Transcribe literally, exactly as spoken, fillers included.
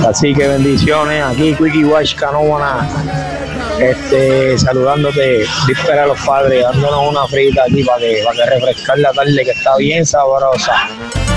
Así que bendiciones, aquí Quickie Watch Canóvana, este, saludándote, Víspera a los padres, dándonos una frita aquí para que, para que refrescar la tarde que está bien sabrosa.